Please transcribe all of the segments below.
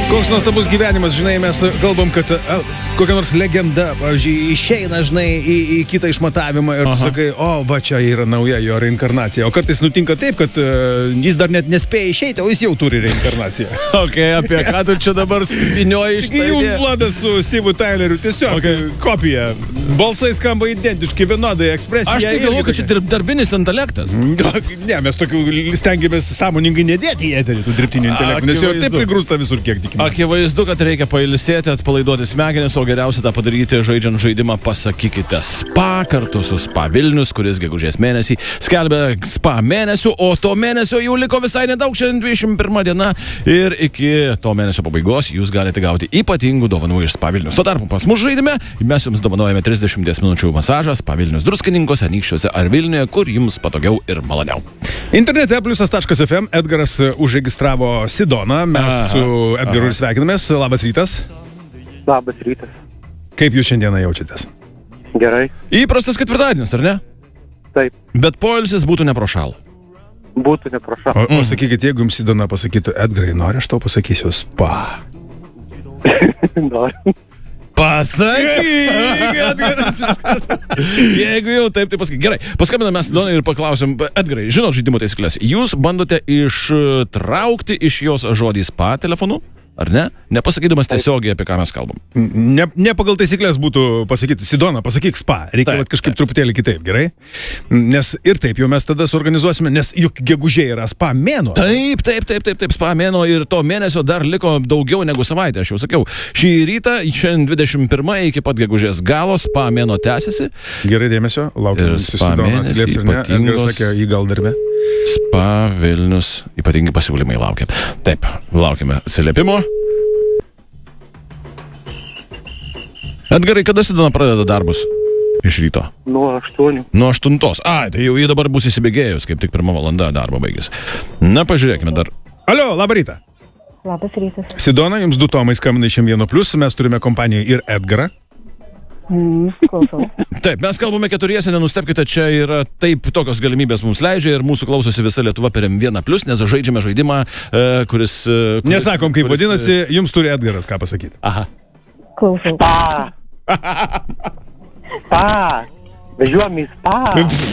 Koks nuostabus gyvenimas, žinai, mes kalbam, kad kokia nors legenda, pavyzdžiui, išeina, žinai, į kitą išmatavimą ir tu sakai, o, va čia yra nauja jo reinkarnacija. O kartais nutinka taip, kad jis dar net nespėja išeiti, o jis jau turi reinkarnaciją. Apie ką tu čia dabar spinioji iš tai? Jų Vladas su Steve Tyleriu, tiesiog kopija. Balsai skamba identiškai, vienodai, ekspresija. Aš tai galvoju, kad čia darbinis intelektas. Ne, mes tokių stengiamės sąmoningai nedėti į eterį tų dirbtinių intelektų, nes jau taip prigrūsta visur kiek tik. Akivaizdu, kad reikia pailsėti, atpalaiduoti smegenis, o geriausia tą padaryti žaidžiant žaidimą Pasakykite Spa kartu su Spa Vilnius, kuris gegužės mėnesį skelbia Spa mėnesių, o to mėnesio jau liko visai nedaug, šiandien 21 diena ir iki to mėnesio pabaigos jūs galite gauti ypatingų dovanų iš Spa Vilnius. Tuo tarpu pas mus žaidime mes jums dovanojame 30 minučių masažą Spa Vilnius Druskininkuose, Anykščiuose ar Vilniuje, kur jums patogiau ir maloniau. Internete +.fm Edgaras užregistravo Sidoną, mes su Edgaru ir sveikinamės. Labas rytas. Labas rytas. Kaip jūs šiandieną jaučiatės? Gerai. Įprastas ketvirtadienis, ar ne? Taip. Bet poilsis būtų neprošal. Būtų neprošal. O sakykit, jeigu jums Sidona pasakytų, Edgarai, nori aš tau pasakysiu Spa? Noriu. Pasakyk, Edgaras. Jeigu jau taip, tai pasakyk. Gerai, paskambiname Sidonai ir paklausim, Edgarai, žinot žaidimo taisyklės, jūs bandote ištraukti iš jos žodį Spa telefonu? Ar ne? Nepasakydamas tiesiogiai, apie ką mes kalbam. Ne pagal taisyklės būtų pasakyti, Sidona, pasakyk Spa. Reikia kažkaip truputėlį kitaip, gerai? Nes ir taip jau mes tada suorganizuosime, nes juk gegužė yra Spa mėnuo. Taip, Spa mėnuo ir to mėnesio dar liko daugiau negu savaitę, aš jau sakiau. Šį rytą, šiandien 21 iki pat gegužės galo, Spa mėnuo tęsiasi. Gerai dėmesio, laukiam, Sidona atsilieps ir ne, Edgaras sakė, jį gal darbe. Spa Vilnius, ypatingi pasiūlymai laukia. Taip, laukime atsiliepimo. Edgarai, kada Sidona pradeda darbus iš ryto? Nuo 8. Nuo 8. Tai jau jį dabar bus įsibėgėjus, kaip tik 1 valanda darbo baigės. Na, pažiūrėkime dar. Alio, labą rytą. Labas rytas. Sidona, jums 2 Tomai skambina iš M1+, mes turime kompaniją ir Edgarą. Klausau. Taip, mes kalbame keturiese, nenustepkite, čia yra taip, tokios galimybės mums leidžia ir mūsų klausosi visa Lietuva per M1+, nes žaidžiame žaidimą, kuris... Nesakom, kaip vadinasi, jums turi Edgaras ką pasakyti. Aha. Klausau. Spa. Vežiuom į Spa.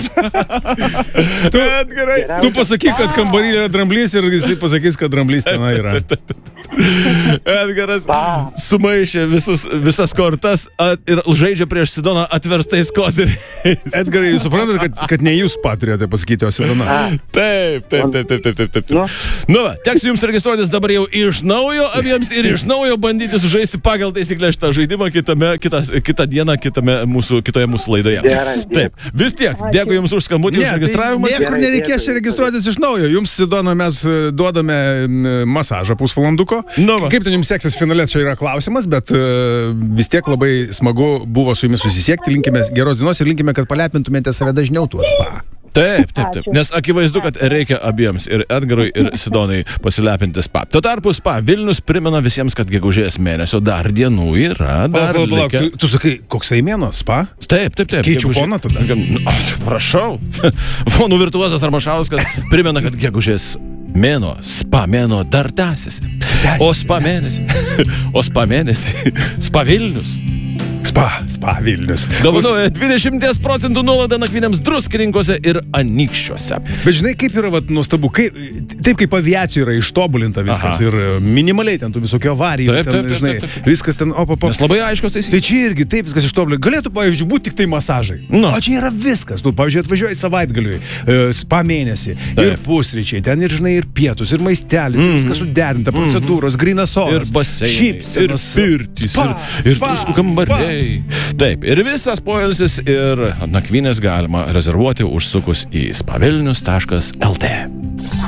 Edgarai, tu pasakyk, kad kambarį yra dramblys ir jis pasakys, kad dramblys ten yra. Edgaras sumaišė visas kortas ir žaidžia prieš Sidoną atverstais koziriais. Edgarai, jūs suprantate, kad ne jūs turėjote pasakyti, o Sidona? Taip. Nu, teks jums registruotis dabar jau iš naujo abiems ir iš naujo bandyti sužaisti pagal taisyklę šitą žaidimą kitą dieną kitoje mūsų laidoje. Taip, vis tiek, dėkui jums už skambutį, už registravimas. Niekur nereikės registruotis iš naujo. Jums, Sidona, mes duodame masažą pusvalanduko. Kaip ten jums seksis finale, čia yra klausimas, bet vis tiek labai smagu buvo su jumis susisiekti. Linkime geros dienos ir linkime, kad palepintumėte save dažniau tuo Spa. Taip. Nes akivaizdu, kad reikia abiems ir Edgarui, ir Sidonai pasilepinti Spa. Tuo tarpu Spa Vilnius primena visiems, kad gegužės mėnesio dar dienų yra. Tu sakai, koksai mėnuo Spa? Taip. Keičiu foną tada? Prašau. Fonų virtuozas Armašauskas primena, kad gegužės mėnuo, Spa mėnuo dar tęsiasi. O Spa mėnesį, Spa Vilnius. Spa Vilnius. Dovanoja 20% nuolaidą nakvynėms Druskininkuose ir Anykščiuose. Bet žinai, kaip yra nuostabu, taip kaip aviacijoje yra ištobulinta viskas ir minimaliai ten tų visokio avarijų, viskas ten, Nes labai aiškios taisyklės. Tai čia irgi taip viskas ištobulinta. Galėtų, pavyzdžiui, būti tik tai masažai. O čia yra viskas. Tu, pavyzdžiui, atvažiuoji savaitgaliui, Spa mėnesį, ir pusryčiai, ten ir, žinai, ir pietus, ir maistelis, viskas suderinta, procedūros, grynas oras, ir baseinas, šypsenos, ir pirtys, ir diskų kambariai. Taip, ir visas poilsis ir nakvynės galima rezervuoti užsukus į spavilnius.lt.